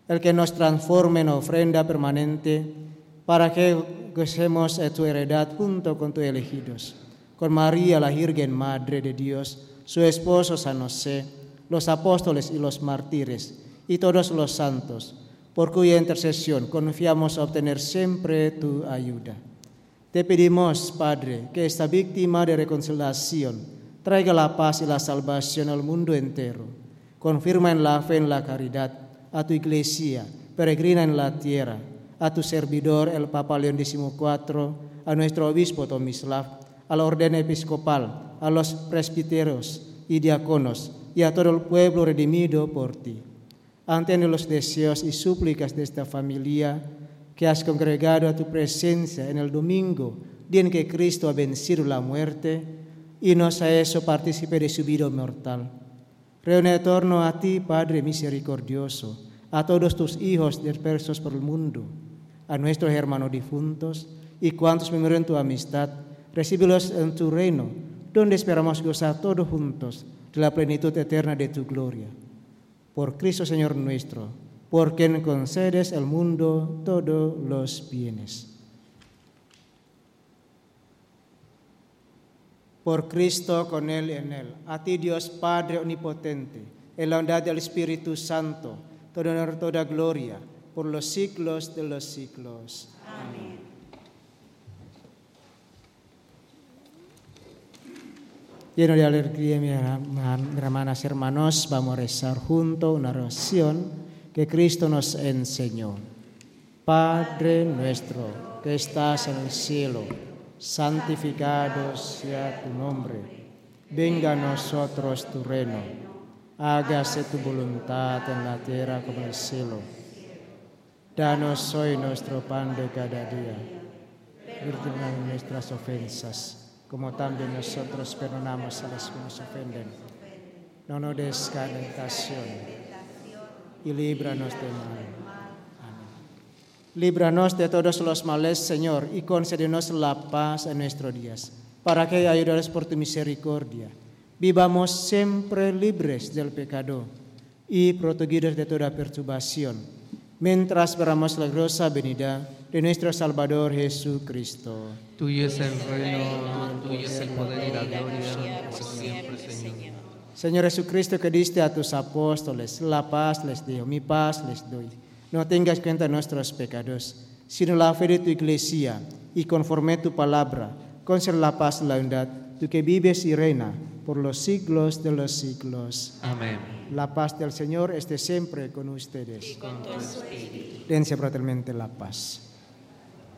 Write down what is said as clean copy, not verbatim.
el que nos transforme en ofrenda permanente, para que gocemos tu heredad junto con tus elegidos, con María, la Virgen Madre de Dios, su esposo San José, los apóstoles y los mártires, y todos los santos, por cuya intercesión confiamos obtener siempre tu ayuda. Te pedimos, Padre, que esta víctima de reconciliación traiga la paz y la salvación al mundo entero. Confirma en la fe y en la caridad a tu Iglesia, peregrina en la tierra, a tu servidor, el Papa León XIV, a nuestro obispo Tomislav, a la orden episcopal, a los presbíteros y diáconos, y a todo el pueblo redimido por ti. Atiende los deseos y súplicas de esta familia que has congregado a tu presencia en el domingo, día en que Cristo ha vencido la muerte y nos ha hecho partícipe de su vida mortal. Reúne en torno a ti, Padre misericordioso, a todos tus hijos dispersos por el mundo, a nuestros hermanos difuntos y cuantos memoran tu amistad, recíbelos en tu reino, donde esperamos gozar todos juntos de la plenitud eterna de tu gloria. Por Cristo Señor nuestro, por quien concedes al mundo todos los bienes. Por Cristo, con Él y en Él, a ti Dios Padre omnipotente, en la unidad del Espíritu Santo, toda honor, toda gloria, por los siglos de los siglos. Amén. Lleno de alegría, mis hermanas y hermanos, vamos a rezar juntos una oración que Cristo nos enseñó. Padre nuestro, que estás en el cielo, santificado sea tu nombre. Venga a nosotros tu reino. Hágase tu voluntad en la tierra como en el cielo. Danos hoy nuestro pan de cada día. Perdona nuestras ofensas, como también nosotros perdonamos a los que nos ofenden. No nos des caer en tentación y líbranos del mal. Amén. Líbranos de todos los males, Señor, y concédenos la paz en nuestros días, para que, ayudados por tu misericordia, vivamos siempre libres del pecado y protegidos de toda perturbación, mientras esperamos la gloriosa venida de nuestro Salvador Jesucristo. Tuyo es el reino, tuyo es el poder y la gloria, por siempre, Señor. Señor Jesucristo, que diste a tus apóstoles, la paz les doy, mi paz les doy. No tengas cuenta de nuestros pecados, sino la fe de tu Iglesia, y conforme a tu palabra, concede la paz y la unidad, tú que vives y reina por los siglos de los siglos. Amén. La paz del Señor esté siempre con ustedes. Y con tu espíritu. Dense fraternalmente la paz.